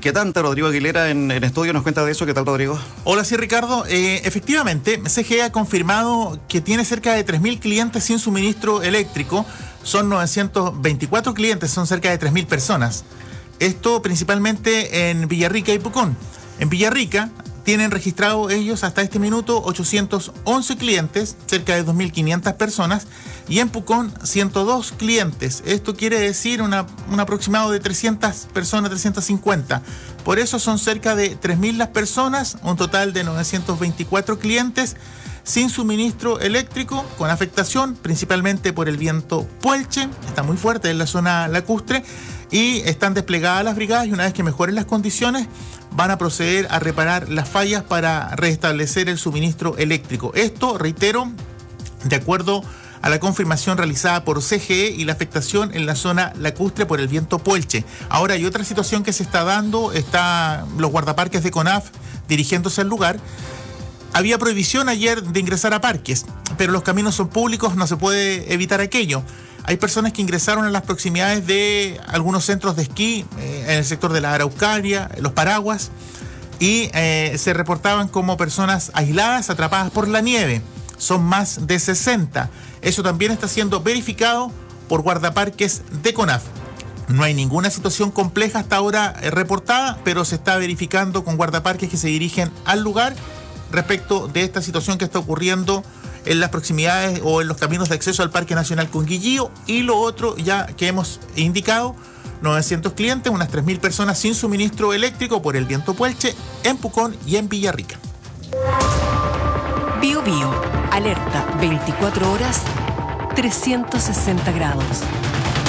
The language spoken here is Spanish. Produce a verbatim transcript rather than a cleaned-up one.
¿Qué tanta? Rodrigo Aguilera en, en estudio nos cuenta de eso. ¿Qué tal, Rodrigo? Hola, sí, Ricardo. Eh, efectivamente, C G E ha confirmado que tiene cerca de tres mil clientes sin suministro eléctrico. Son novecientos veinticuatro clientes, son cerca de tres mil personas. Esto principalmente en Villarrica y Pucón. En Villarrica tienen registrado ellos hasta este minuto ochocientos once clientes, cerca de dos mil quinientas personas, y en Pucón ciento dos clientes. Esto quiere decir una, un aproximado de trescientas personas, trescientas cincuenta. Por eso son cerca de tres mil las personas, un total de novecientos veinticuatro clientes sin suministro eléctrico, con afectación principalmente por el viento Puelche. Está muy fuerte en la zona lacustre y están desplegadas las brigadas, y una vez que mejoren las condiciones van a proceder a reparar las fallas para restablecer el suministro eléctrico. Esto, reitero, de acuerdo a la confirmación realizada por C G E y la afectación en la zona lacustre por el viento Puelche. Ahora hay otra situación que se está dando, está los guardaparques de CONAF dirigiéndose al lugar. Había prohibición ayer de ingresar a parques, pero los caminos son públicos, no se puede evitar aquello. Hay personas que ingresaron a las proximidades de algunos centros de esquí, eh, en el sector de la Araucaria, los Paraguas, y eh, se reportaban como personas aisladas, atrapadas por la nieve. Son más de sesenta. Eso también está siendo verificado por guardaparques de CONAF. No hay ninguna situación compleja hasta ahora eh, reportada, pero se está verificando con guardaparques que se dirigen al lugar respecto de esta situación que está ocurriendo en las proximidades o en los caminos de acceso al Parque Nacional Conguillío. Y lo otro ya que hemos indicado, novecientos clientes, unas tres mil personas sin suministro eléctrico por el viento Puelche en Pucón y en Villarrica. Bio Bio, alerta veinticuatro horas, trescientos sesenta grados.